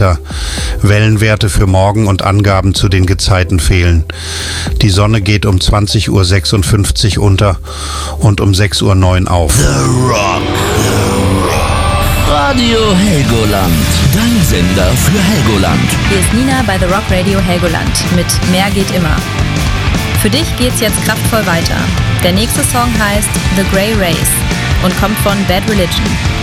Wellenwerte für morgen und Angaben zu den Gezeiten fehlen. Die Sonne geht um 20:56 Uhr unter und um 6:09 Uhr auf. The Rock. Radio Helgoland. Dein Sender für Helgoland. Hier ist Nina bei The Rock Radio Helgoland mit Mehr geht immer. Für dich geht's jetzt kraftvoll weiter. Der nächste Song heißt The Grey Race und kommt von Bad Religion.